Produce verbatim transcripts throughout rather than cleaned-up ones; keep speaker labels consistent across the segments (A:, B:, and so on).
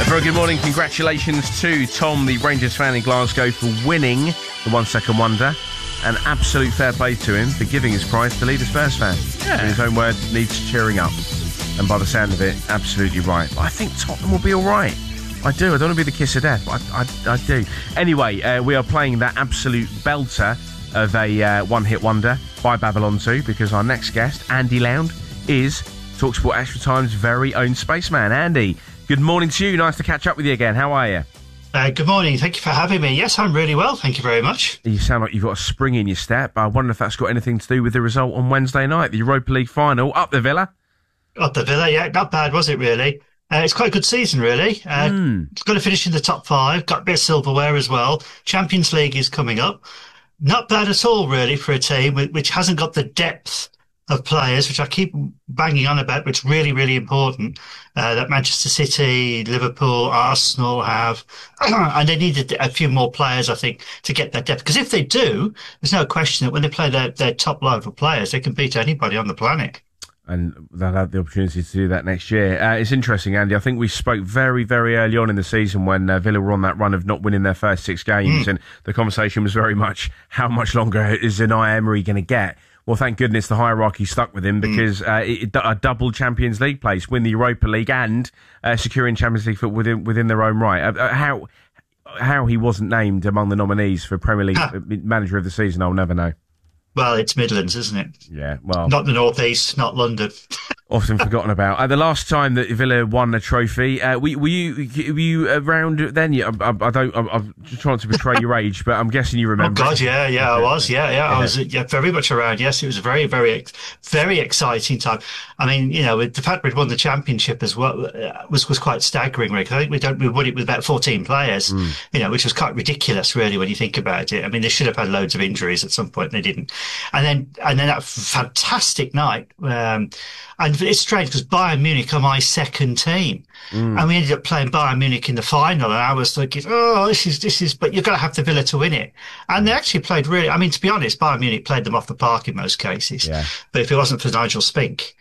A: Very good morning. Congratulations to Tom, the Rangers fan in Glasgow, for winning the One Second Wonder. An absolute fair play to him for giving his prize to lead a Spurs fan. Yeah. In his own words, needs cheering up. And by the sound of it, absolutely right. I think Tottenham will be all right. I do. I don't want to be the kiss of death, but I, I, I do. Anyway, uh, we are playing that absolute belter of a uh, one-hit wonder by Babylon two, because our next guest, Andy Lound, is TalkSport Extra Time's very own spaceman. Andy, good morning to you. Nice to catch up with you again. How are you?
B: Uh, good morning. Thank you for having me. Yes, I'm really well. Thank you very much.
A: You sound like you've got a spring in your step. I wonder if that's got anything to do with the result on Wednesday night, the Europa League final. Up the Villa.
B: Up the Villa, yeah. Not bad, was it, really? Uh, it's quite a good season, really. Uh, mm. It's going to finish in the top five. Got a bit of silverware as well. Champions League is coming up. Not bad at all, really, for a team which hasn't got the depth of players, which I keep banging on about, but it's really, really important, uh, that Manchester City, Liverpool, Arsenal have. And they needed a few more players, I think, to get that depth. Because if they do, there's no question that when they play their, their top level players, they can beat anybody on the planet.
A: And they'll have the opportunity to do that next year. Uh, it's interesting, Andy. I think we spoke very, very early on in the season when uh, Villa were on that run of not winning their first six games. Mm. And the conversation was very much, how much longer is Unai Emery going to get? Well, thank goodness the hierarchy stuck with him, because uh, it, a double Champions League place, win the Europa League, and uh, securing Champions League football within, within their own right. Uh, uh, how how he wasn't named among the nominees for Premier League ah. Manager of the Season, I'll never know.
B: Well, it's Midlands, isn't it?
A: Yeah, well...
B: Not the North East, not London.
A: Often forgotten about. Uh, the last time that Villa won a trophy, uh, were, were you were you around then? Yeah, I, I don't. I'm, I'm just trying to betray your age, but I'm guessing you remember.
B: Oh God, yeah, yeah, I was, yeah, yeah, yeah. I was, yeah, very much around. Yes, it was a very, very, very exciting time. I mean, you know, with the fact we'd won the championship as well uh, was was quite staggering. Rick, I think we don't we won it with about fourteen players, mm. you know, which was quite ridiculous, really, when you think about it. I mean, they should have had loads of injuries at some point, and they didn't. And then and then that fantastic night. Um, And it's strange because Bayern Munich are my second team. Mm. And we ended up playing Bayern Munich in the final. And I was thinking, oh, this is, this is, but you've got to have the Villa to win it. And they actually played really, I mean, to be honest, Bayern Munich played them off the park in most cases. Yeah. But if it wasn't for Nigel Spink,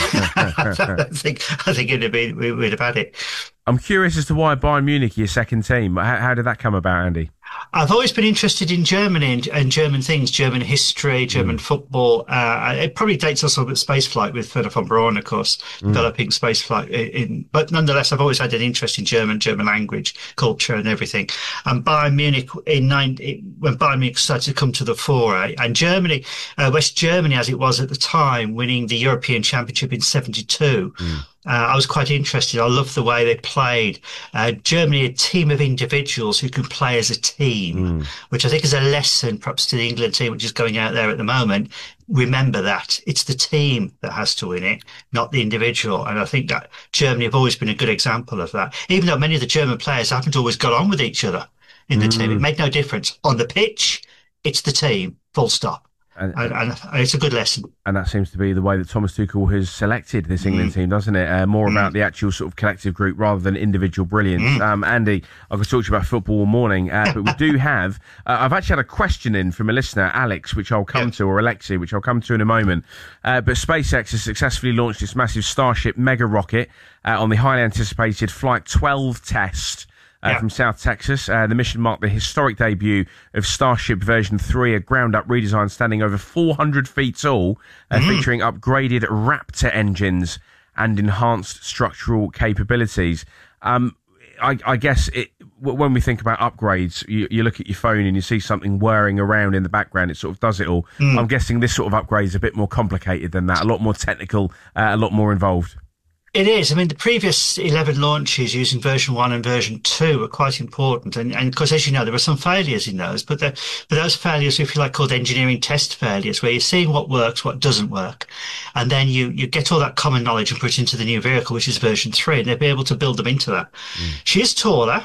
B: I think, I think it'd have been, we would have had it.
A: I'm curious as to why Bayern Munich are your second team. How, how did that come about, Andy?
B: I've always been interested in Germany and, and German things, German history, German mm. football. Uh, it probably dates us a little bit spaceflight with Werner von Braun, of course, mm. developing spaceflight. In, in, but nonetheless, I've always had an interest in German, German language, culture, and everything. And Bayern Munich in ninety, when Bayern Munich started to come to the fore, eh, and Germany, uh, West Germany, as it was at the time, winning the European Championship in seventy-two. Mm. Uh, I was quite interested. I loved the way they played. Uh, Germany, a team of individuals who can play as a team, mm. which I think is a lesson perhaps to the England team, which is going out there at the moment. Remember that. It's the team that has to win it, not the individual. And I think that Germany have always been a good example of that. Even though many of the German players haven't always got on with each other in the mm. team, it made no difference. On the pitch, it's the team, full stop. And, and, and it's a good lesson.
A: And that seems to be the way that Thomas Tuchel has selected this England mm. team, doesn't it? Uh, more mm. about the actual sort of collective group rather than individual brilliance. Mm. Um, Andy, I could talk to you about football all morning, uh, but we do have... Uh, I've actually had a question in from a listener, Alex, which I'll come yeah. to, or Alexi, which I'll come to in a moment. Uh, but SpaceX has successfully launched its massive Starship mega rocket uh, on the highly anticipated Flight twelve test. Uh, yeah. From South Texas. Uh, the mission marked the historic debut of Starship version three, a ground-up redesign standing over four hundred feet tall, uh, mm. featuring upgraded Raptor engines and enhanced structural capabilities. Um, I, I guess it, when we think about upgrades, you, you look at your phone and you see something whirring around in the background, it sort of does it all. Mm. I'm guessing this sort of upgrade is a bit more complicated than that, a lot more technical, uh, a lot more involved.
B: It is. I mean, the previous eleven launches using version one and version two were quite important. And, and of course, as you know, there were some failures in those, but, the, but those failures, if you like, called engineering test failures, where you're seeing what works, what doesn't work. And then you, you get all that common knowledge and put it into the new vehicle, which is version three, and they'll be able to build them into that. Mm. She is taller.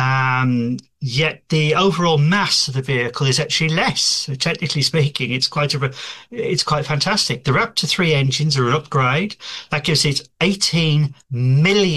B: Um, yet the overall mass of the vehicle is actually less. So technically speaking, it's quite a, it's quite fantastic. The Raptor three engines are an upgrade that gives it eighteen million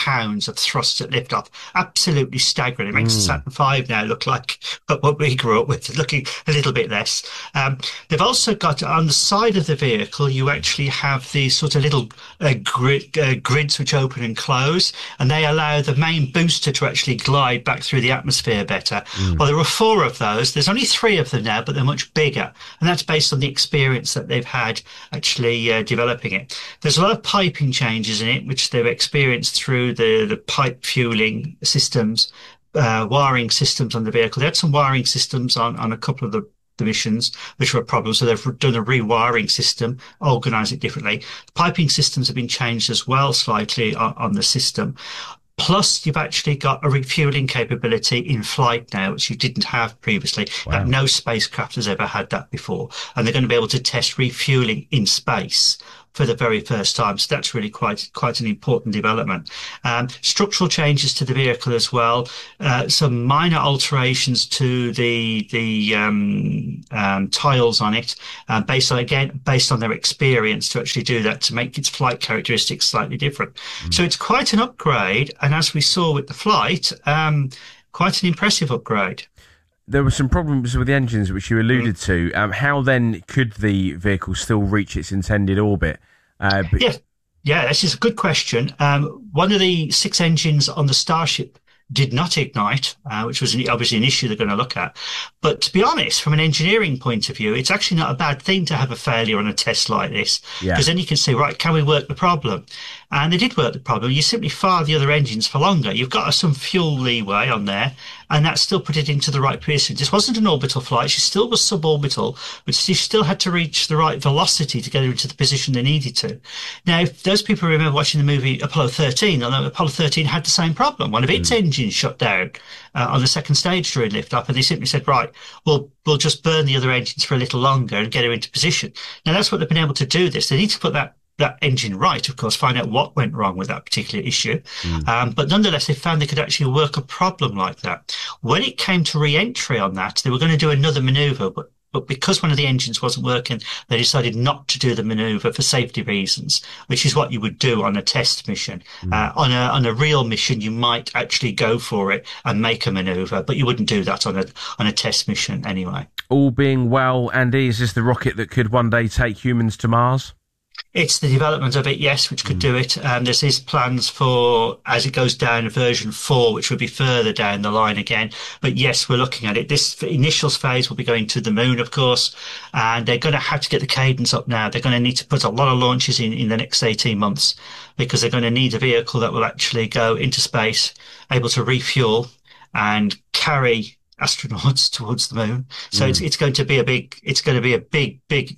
B: pounds of thrust at liftoff. Absolutely staggering. It makes
A: Mm.
B: the Saturn five now look like what we grew up with, looking a little bit less. Um, they've also got on the side of the vehicle, you actually have these sort of little uh, grid, uh, grids which open and close, and they allow the main booster to actually glide back through the atmosphere better. Mm. Well, there were four of those. There's only three of them now, but they're much bigger, and that's based on the experience that they've had actually uh, developing it. There's a lot of piping changes in it, which they've experienced through the, the pipe fueling systems, uh, wiring systems on the vehicle. They had some wiring systems on, on a couple of the the missions, which were a problem. So they've done a rewiring system, organise it differently. The piping systems have been changed as well slightly on, on the system. Plus, you've actually got a refueling capability in flight now, which you didn't have previously.
A: Wow.
B: No spacecraft has ever had that before. And they're going to be able to test refueling in space for the very first time. So that's really quite quite an important development. Um, structural changes to the vehicle as well. Uh, some minor alterations to the the um, um, tiles on it, uh, based on, again, based on their experience to actually do that, to make its flight characteristics slightly different. Mm. So it's quite an upgrade. And as we saw with the flight, um, quite an impressive upgrade.
A: There were some problems with the engines, which you alluded mm. to. Um, how then could the vehicle still reach its intended orbit? Uh, but-
B: yeah, yeah, this is a good question. Um, one of the six engines on the Starship did not ignite, uh, which was an, obviously an issue they're going to look at. But to be honest, from an engineering point of view, it's actually not a bad thing to have a failure on a test like this, because yeah. then you can say, right, can we work the problem? And they did work the problem. You simply fire the other engines for longer. You've got some fuel leeway on there, and that still put it into the right position. This wasn't an orbital flight. She still was suborbital, but she still had to reach the right velocity to get her into the position they needed to. Now, if those people remember watching the movie Apollo thirteen, although Apollo thirteen had the same problem. One of its mm. engines shut down uh, on the second stage during liftoff, and they simply said, right, we'll, we'll just burn the other engines for a little longer and get her into position. Now, that's what they've been able to do this. They need to put that that engine right, of course, find out what went wrong with that particular issue. Mm. Um, but nonetheless, they found they could actually work a problem like that. When it came to re-entry on that, they were going to do another maneuver, but But because one of the engines wasn't working, they decided not to do the maneuver for safety reasons, which is what you would do on a test mission. Mm. Uh, on a on a real mission, you might actually go for it and make a maneuver, but you wouldn't do that on a on a test mission anyway.
A: All being well, Andy, is this the rocket that could one day take humans to Mars?
B: It's the development of it, yes, which could mm. do it. And there's his plans for, as it goes down, version four, which would be further down the line again. But yes, we're looking at it. This initial phase will be going to the moon, of course, and they're going to have to get the cadence up now. They're going to need to put a lot of launches in in the next eighteen months, because they're going to need a vehicle that will actually go into space, able to refuel and carry astronauts towards the moon. So mm. it's it's going to be a big, it's going to be a big, big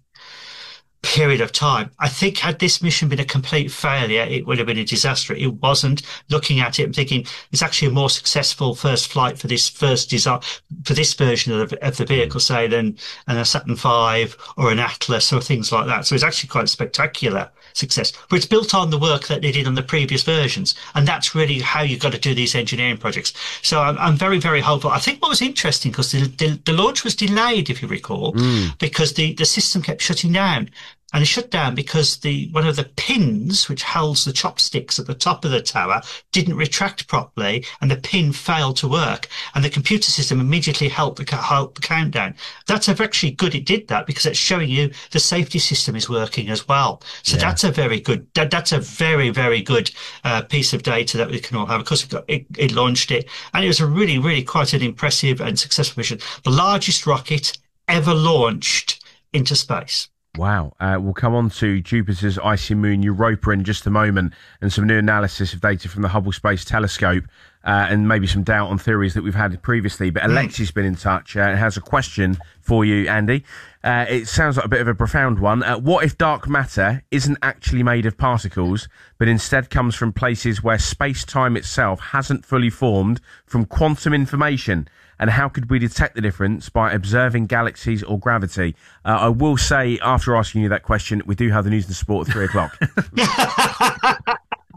B: period of time. I think had this mission been a complete failure, it would have been a disaster. It wasn't. Looking at it and thinking it's actually a more successful first flight for this first design, for this version of the, of the vehicle, say, than, than a Saturn five or an Atlas or things like that. So it's actually quite a spectacular success. But it's built on the work that they did on the previous versions. And that's really how you've got to do these engineering projects. So I'm, I'm very, very hopeful. I think what was interesting, because the, the, the launch was delayed, if you recall, mm. because the, the system kept shutting down. And it shut down because the one of the pins, which holds the chopsticks at the top of the tower, didn't retract properly, and the pin failed to work. And the computer system immediately helped the, helped the countdown. That's actually good it did that, because it's showing you the safety system is working as well. So yeah. that's a very good, that, that's a very, very good uh, piece of data that we can all have. Of course, it, got, it, it launched it, and it was a really, really quite an impressive and successful mission. The largest rocket ever launched into space.
A: Wow. Uh, we'll come on to Jupiter's icy moon Europa in just a moment, and some new analysis of data from the Hubble Space Telescope, uh, and maybe some doubt on theories that we've had previously. But Alexi's been in touch uh, and has a question for you, Andy. Uh, it sounds like a bit of a profound one. Uh, what if dark matter isn't actually made of particles, but instead comes from places where space-time itself hasn't fully formed from quantum information? And how could we detect the difference by observing galaxies or gravity? Uh, I will say, after asking you that question, we do have the news and sport at three o'clock.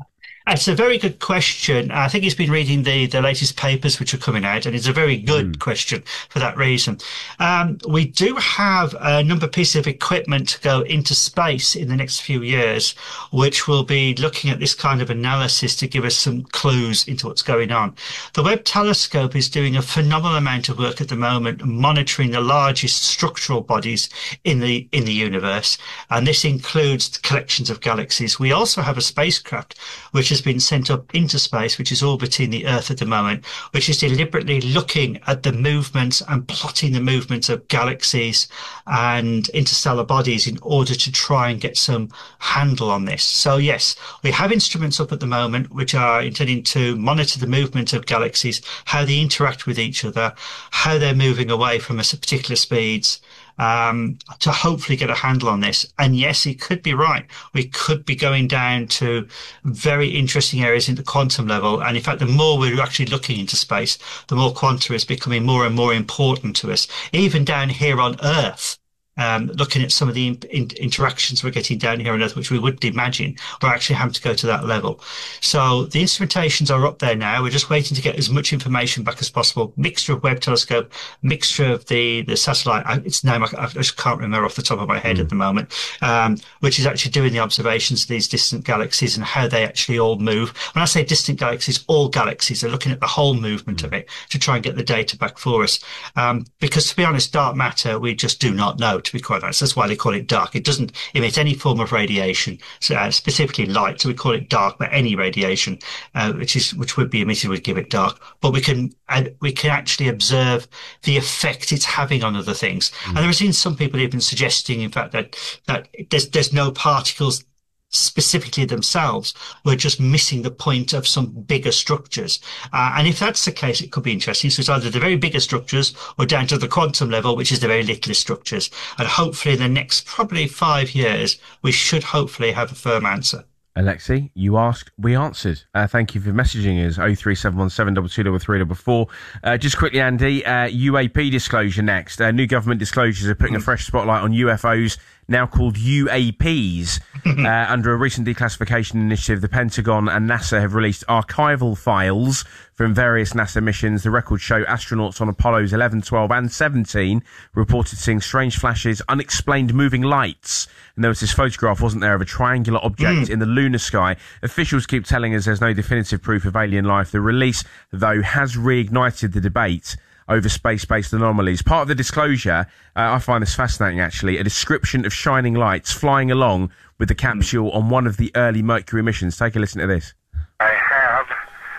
B: It's a very good question. I think he's been reading the, the latest papers which are coming out, and it's a very good mm. question for that reason. Um, we do have a number of pieces of equipment to go into space in the next few years, which will be looking at this kind of analysis to give us some clues into what's going on. The Webb Telescope is doing a phenomenal amount of work at the moment, monitoring the largest structural bodies in the in the universe, and this includes collections of galaxies. We also have a spacecraft which has been sent up into space, which is orbiting the Earth at the moment, which is deliberately looking at the movements and plotting the movements of galaxies and interstellar bodies in order to try and get some handle on this. So yes, we have instruments up at the moment which are intending to monitor the movement of galaxies, how they interact with each other, how they're moving away from us at particular speeds, um, to hopefully get a handle on this. And yes, he could be right. We could be going down to very interesting areas in the quantum level. And in fact, the more we're actually looking into space, the more quantum is becoming more and more important to us, even down here on Earth. Um, looking at some of the in, in, interactions we're getting down here on Earth, which we wouldn't imagine, we're actually having to go to that level. So the instrumentations are up there now. We're just waiting to get as much information back as possible. Mixture of Webb Telescope, mixture of the, the satellite. I, it's name I, I just can't remember off the top of my head mm. at the moment, um, which is actually doing the observations of these distant galaxies and how they actually all move. When I say distant galaxies, all galaxies, they're looking at the whole movement mm. of it to try and get the data back for us. Um, because to be honest, dark matter, we just do not know. To be quite honest, that's why they call it dark. It doesn't emit any form of radiation, so, uh, specifically light. So we call it dark, but any radiation, uh, which is which would be emitted, would give it dark. But we can uh, we can actually observe the effect it's having on other things. Mm. And there have been some people even suggesting, in fact, that that there's there's no particles specifically themselves. We're just missing the point of some bigger structures. Uh, and if that's the case, it could be interesting. So it's either the very bigger structures or down to the quantum level, which is the very littlest structures. And hopefully in the next probably five years, we should hopefully have a firm answer.
A: Alexei, you asked, we answered. Uh, thank you for messaging us, oh three seven one seven two two double three double four. Uh, just quickly, Andy, uh, U A P disclosure next. Uh, new government disclosures are putting a fresh spotlight on U F Os, now called U A Ps. uh, under a recent declassification initiative, the Pentagon and NASA have released archival files from various NASA missions. The records show astronauts on Apollos eleven, twelve and seventeen reported seeing strange flashes, unexplained moving lights. And there was this photograph, wasn't there, of a triangular object mm. in the lunar sky. Officials keep telling us there's no definitive proof of alien life. The release, though, has reignited the debate over space-based anomalies. Part of the disclosure, uh, I find this fascinating actually, a description of shining lights flying along with the capsule on one of the early Mercury missions. Take a listen to this.
C: I have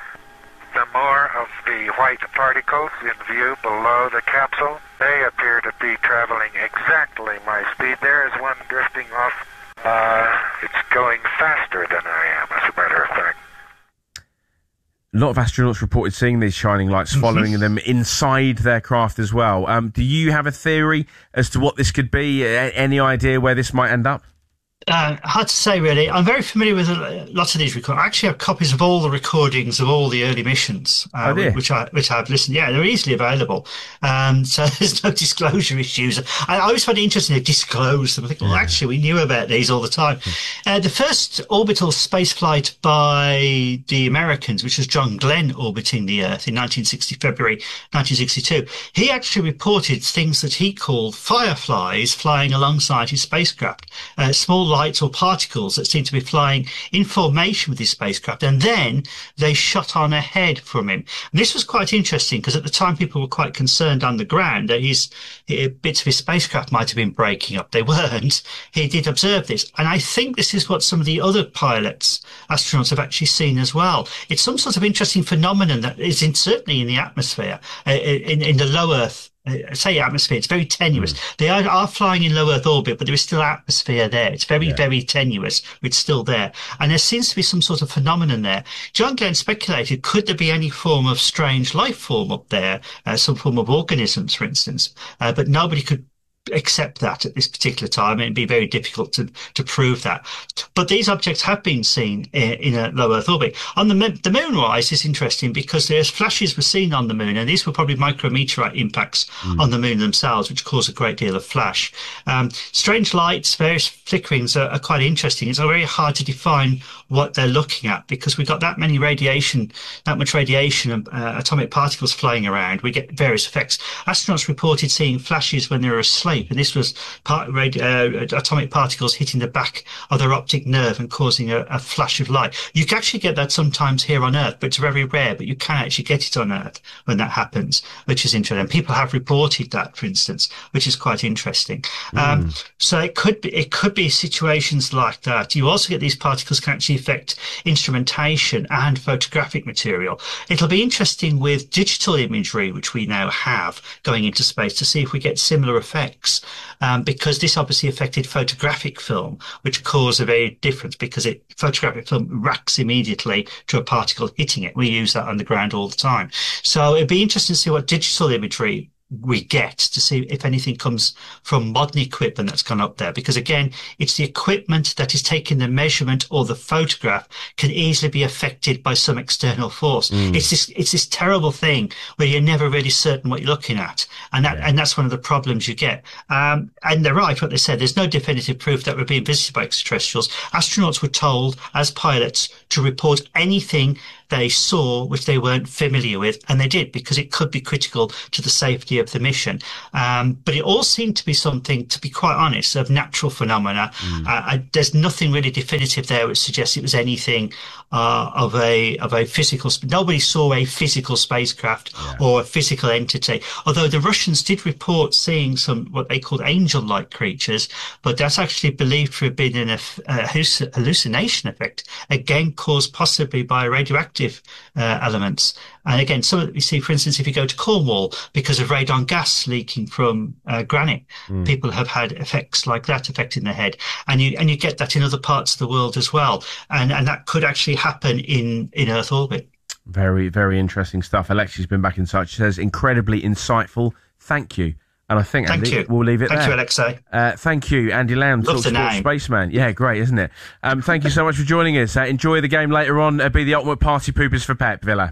C: the more of the white particles in view below the capsule. They appear to be traveling exactly my speed. There is one drifting off. Uh, it's going faster than I am, as a matter of fact.
A: A lot of astronauts reported seeing these shining lights following them inside their craft as well. Um, do you have a theory as to what this could be? Uh, any idea where this might end up?
B: Uh, hard to say, really. I'm very familiar with a lot of these recordings. I actually have copies of all the recordings of all the early missions, uh, oh, which I which I've listened. Yeah, they're easily available, um, so there's no disclosure issues. I, I always find it interesting to disclose them. I think, well, yeah. actually, we knew about these all the time. Uh, the first orbital space flight by the Americans, which was John Glenn orbiting the Earth in nineteen sixty, February nineteen sixty-two, he actually reported things that he called fireflies flying alongside his spacecraft, uh, small lights or particles that seem to be flying in formation with his spacecraft, and then they shot on ahead from him. And this was quite interesting because at the time people were quite concerned on the ground that his, his bits of his spacecraft might have been breaking up. They weren't. He did observe this, and I think this is what some of the other pilots, astronauts, have actually seen as well. It's some sort of interesting phenomenon that is in, certainly in the atmosphere, uh, in, in the low Earth. I say atmosphere, it's very tenuous. Mm. They are, are flying in low Earth orbit, but there is still atmosphere there. It's very, yeah. very tenuous. It's still there. And there seems to be some sort of phenomenon there. John Glenn speculated, could there be any form of strange life form up there, uh, some form of organisms, for instance? Uh, but nobody could accept that at this particular time. It'd be very difficult to, to prove that. But these objects have been seen in, in a low Earth orbit. On the moon, the moonrise is interesting because there's flashes were seen on the moon, and these were probably micrometeorite impacts mm. on the moon themselves, which cause a great deal of flash. Um, strange lights, various flickerings are, are quite interesting. It's very hard to define what they're looking at because we've got that many radiation, that much radiation and uh, atomic particles flying around. We get various effects. Astronauts reported seeing flashes when they were asleep, and this was part, uh, atomic particles hitting the back of their optic nerve and causing a, a flash of light. You can actually get that sometimes here on Earth, but it's very rare, but you can actually get it on Earth when that happens, which is interesting. And people have reported that, for instance, which is quite interesting. Mm. Um, so it could be, it could be situations like that. You also get these particles can actually affect instrumentation and photographic material. It'll be interesting with digital imagery, which we now have going into space, to see if we get similar effects, um, because this obviously affected photographic film, which caused a very difference because it photographic film reacts immediately to a particle hitting it. We use that on the ground all the time. So it'd be interesting to see what digital imagery we get, to see if anything comes from modern equipment that's gone up there. Because again, it's the equipment that is taking the measurement or the photograph can easily be affected by some external force. Mm. It's this, it's this terrible thing where you're never really certain what you're looking at. And that, yeah. and that's one of the problems you get. Um, and they're right, what they said. There's no definitive proof that we're being visited by extraterrestrials. Astronauts were told as pilots to report anything they saw which they weren't familiar with, and they did, because it could be critical to the safety of the mission. Um, but it all seemed to be something, to be quite honest, of natural phenomena. Mm. Uh, I, there's nothing really definitive there which suggests it was anything uh, of a of a physical. Nobody saw a physical spacecraft yeah. or a physical entity. Although the Russians did report seeing some what they called angel-like creatures, but that's actually believed to have been an a, a hallucination effect, again caused possibly by radioactive Uh, elements. And again, some that we see, for instance, if you go to Cornwall, because of radon gas leaking from uh, granite, mm. people have had effects like that affecting the head. And you and you get that in other parts of the world as well. And and that could actually happen in, in Earth orbit.
A: Very, very interesting stuff. Alexi's been back in touch. She says, incredibly insightful. Thank you. And I think,
B: thank
A: Andy,
B: you.
A: we'll leave it
B: thank
A: there.
B: Thank you, Alexei.
A: Uh, thank you, Andy Lamb,
B: Love the
A: TalkSport
B: name.
A: Spaceman. Yeah, great, isn't it? Um, thank you so much for joining us. Uh, enjoy the game later on. Uh, be the ultimate party poopers for Pep Villa.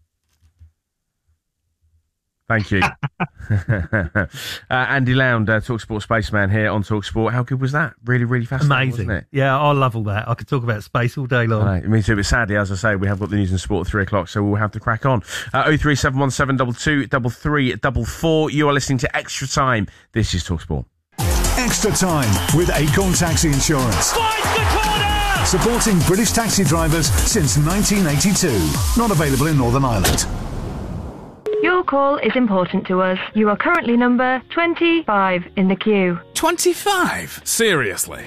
A: Thank you. uh, Andy Lound, uh, TalkSport Spaceman here on TalkSport. How good was that? Really, really fascinating,
D: amazing.
A: Wasn't it?
D: Yeah, I love all that. I could talk about space all day long.
A: Right, me too, but sadly, as I say, we have got the news and sport at three o'clock, so we'll have to crack on. Uh, oh three seven one seven two two three three four four. You are listening to Extra Time. This is TalkSport.
E: Extra Time with Acorn Taxi Insurance.
F: Fight the corner!
E: Supporting British taxi drivers since nineteen eighty-two. Not available in Northern Ireland.
G: Your call is important to us. You are currently number twenty-five in the queue.
F: twenty-five? Seriously?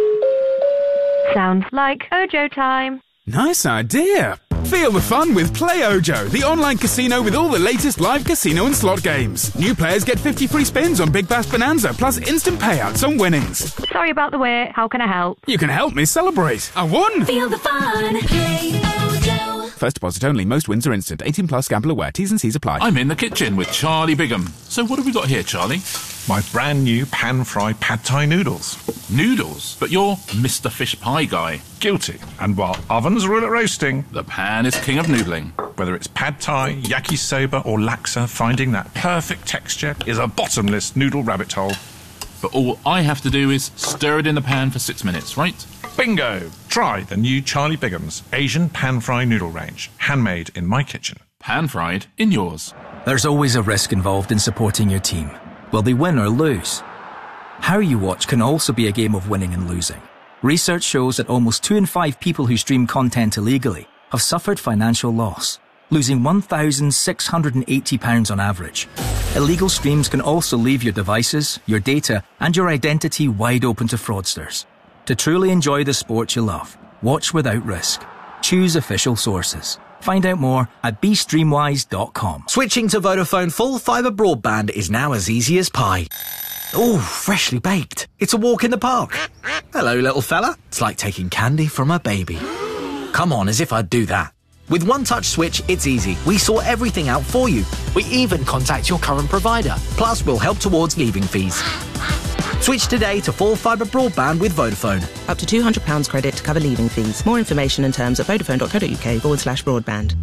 G: Sounds like Ojo time.
F: Nice idea. Feel the fun with Play Ojo, the online casino with all the latest live casino and slot games. New players get fifty free spins on Big Bass Bonanza, plus instant payouts on winnings.
G: Sorry about the wait. How can I help?
F: You can help me celebrate. I won!
H: Feel the fun. Play Ojo.
F: First deposit only. Most wins are instant. eighteen plus. Gamble aware. T's and C's apply.
I: I'm in the kitchen with Charlie Bigham. So what have we got here, Charlie?
J: My brand new pan-fried pad thai noodles.
I: Noodles? But you're Mister Fish Pie guy.
J: Guilty. And while ovens rule at roasting,
I: the pan is king of noodling.
J: Whether it's pad thai, yakisoba or laksa, finding that perfect texture is a bottomless noodle rabbit hole.
I: But all I have to do is stir it in the pan for six minutes, right?
J: Bingo! Try the new Charlie Bigham's Asian pan-fried noodle range. Handmade in my kitchen.
I: Pan-fried in yours.
K: There's always a risk involved in supporting your team. Will they win or lose? How you watch can also be a game of winning and losing. Research shows that almost two in five people who stream content illegally have suffered financial loss, losing one thousand six hundred eighty pounds on average. Illegal streams can also leave your devices, your data, and your identity wide open to fraudsters. To truly enjoy the sport you love, watch without risk. Choose official sources. Find out more at b streamwise dot com.
L: Switching to Vodafone full fibre broadband is now as easy as pie. Ooh, freshly baked. It's a walk in the park. Hello, little fella. It's like taking candy from a baby. Come on, as if I'd do that. With One Touch Switch, it's easy. We sort everything out for you. We even contact your current provider. Plus, we'll help towards leaving fees. Switch today to full fibre broadband with Vodafone.
M: Up to two hundred pounds credit to cover leaving fees. More information and terms at vodafone.co.uk forward slash broadband.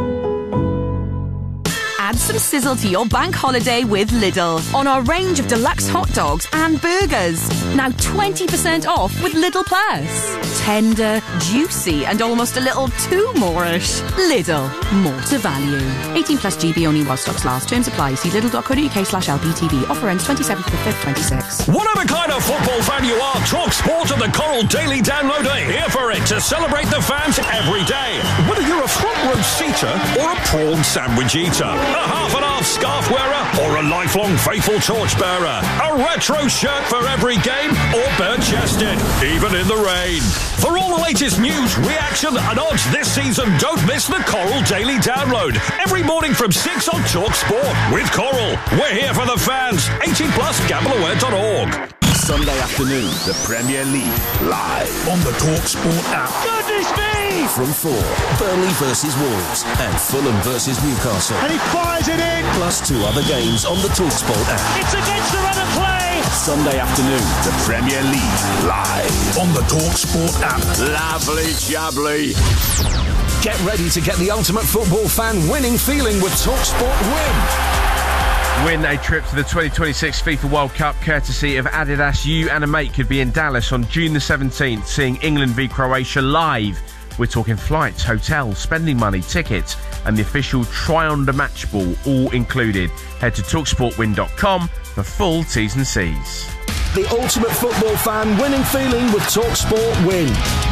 N: Add some sizzle to your bank holiday with Lidl on our range of deluxe hot dogs and burgers. Now twenty percent off with Lidl Plus. Tender, juicy and almost a little too more-ish. Lidl, more to value. eighteen plus G B only while stocks last. Terms apply. See lidl.co.uk slash LPTV. Offer ends twenty-seventh of fifth twenty-six.
O: Whatever kind of football fan you are, Talk Sport and the Coral Daily Download are here for it to celebrate the fans every day. Whether you're a front row seater or a prawn sandwich eater, a half and half scarf wearer or a lifelong faithful torchbearer, a retro shirt for every game or bare-chested, even in the rain. For all the latest news, reaction and odds this season, don't miss the Coral Daily Download every morning from six on Talk Sport with Coral. We're here for the fans. eighteen plus gamble aware dot org.
P: Sunday afternoon, the Premier League live on the Talk Sport app.
Q: Goodness me!
P: From four, Burnley versus Wolves and Fulham versus Newcastle.
Q: And he fires it in!
P: Plus two other games on the Talk Sport app.
Q: It's against the run of play!
P: Sunday afternoon, the Premier League live on the Talk Sport app.
O: Lovely jubbly.
P: Get ready to get the ultimate football fan winning feeling with Talk Sport Win.
A: Win a trip to the twenty twenty-six FIFA World Cup courtesy of Adidas. You and a mate could be in Dallas on June the seventeenth seeing England v Croatia live. We're talking flights, hotels, spending money, tickets and the official Try On The Match Ball all included. Head to talk sport win dot com for full T's and C's.
P: The ultimate football fan winning feeling with Talk Sport Win.